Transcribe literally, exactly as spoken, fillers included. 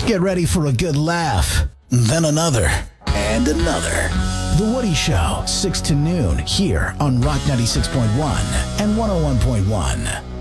Get ready for a good laugh, then another, and another. The Woody Show, six to noon, here on Rock ninety-six point one and one oh one point one.